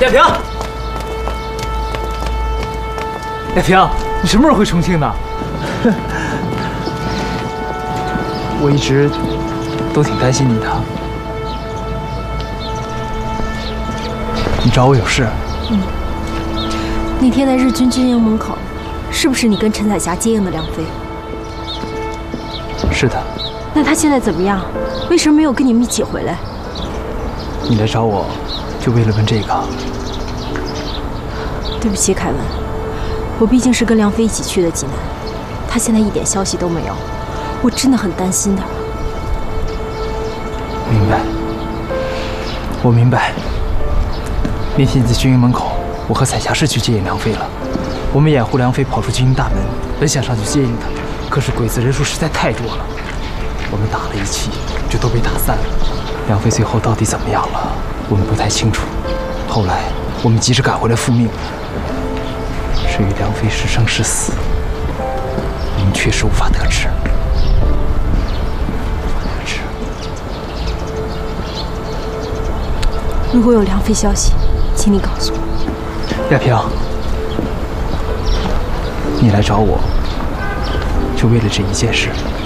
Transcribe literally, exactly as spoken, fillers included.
亚萍，亚萍，你什么时候回重庆的？我一直都挺担心你的。你找我有事？ 嗯。那天在日军军营门口，是不是你跟陈彩霞接应的梁飞？ 是的。 那他现在怎么样？为什么没有跟你们一起回来？ 你来找我，就为了问这个？ 对不起，凯文，我毕竟是跟梁飞一起去的济南，他现在一点消息都没有，我真的很担心他。 明白，我明白。那天在军营门口，我和彩霞是去接应梁飞了。我们掩护梁飞跑出军营大门，本想上去接应他，可是鬼子人数实在太多了，我们打了一气，就都被打散了。梁飞最后到底怎么样了，我们不太清楚。后来我们急着赶回来复命，至于梁飞是生是死，我们确实无法得知。得知。 如果有梁飞消息，请你告诉我。 亚萍，你来找我，就为了这一件事。